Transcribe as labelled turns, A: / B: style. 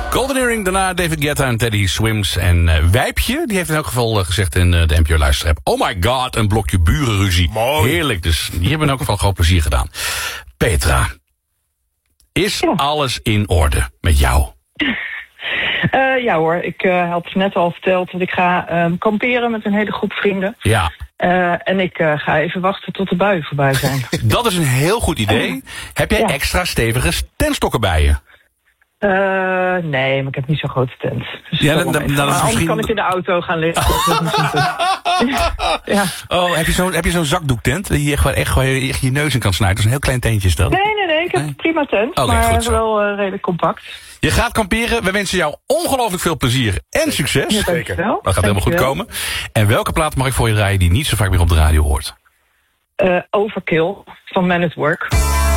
A: Golden Earring, daarna David Guetta en Teddy Swims. En Wijpje, die heeft in elk geval gezegd in de NPO Luisterapp... Oh my god, een blokje burenruzie.
B: Mooi.
A: Heerlijk, dus die hebben in elk geval groot plezier gedaan. Petra, is alles in orde met jou?
C: Ja hoor, ik had net al verteld dat ik ga kamperen met een hele groep vrienden.
A: Ja.
C: En ik ga even wachten tot de buien voorbij zijn.
A: Dat is een heel goed idee. Heb jij extra stevige tentstokken bij je?
C: Nee, maar ik heb niet zo'n grote tent. Dus
A: Ja,
C: dat is
A: misschien...
C: anders kan ik in de auto gaan liggen. Ja.
A: Oh, heb je zo'n zakdoektent? Die je echt je neus in kan snijden. Dat is een heel klein tentje is dat.
C: Nee, ik heb een prima tent.
A: Oké,
C: maar
A: goed zo.
C: wel redelijk compact.
A: Je gaat kamperen. We wensen jou ongelooflijk veel plezier en succes.
C: Ja, dankjewel.
A: Dat gaat helemaal goed komen. En welke plaat mag ik voor je draaien die niet zo vaak meer op de radio hoort?
C: Overkill van Man at Work.